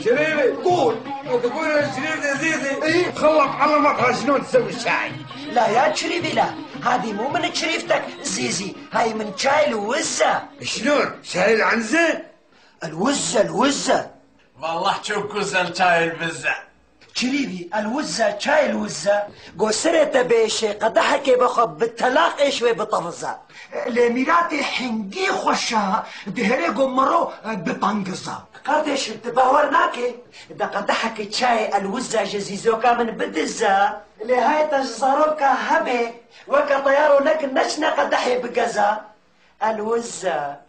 شريفي قول. تقول يا شريف يا سيدي إيه؟ خلط علمك شلون تسوي الشاي. لا يا شريفي لا، هذه مو من شريفتك زيزي، هاي من شاي الوزة. شلون شاي العنزة؟ الوزة والله شوف الشاي البزة شريفي، الوزة شاي الوزة قصرت بيشي قدحك بخب بالتلاقي شوي بطفزة لميراتي حنجي خوشا دهري قمرو بطنقزة قدش تباورناكي دا قدحك شاي الوزة جزيزوكا من بدزة لهاي تجزروكا هبي وكا طيارو لك نشنا قدحي بقزة الوزة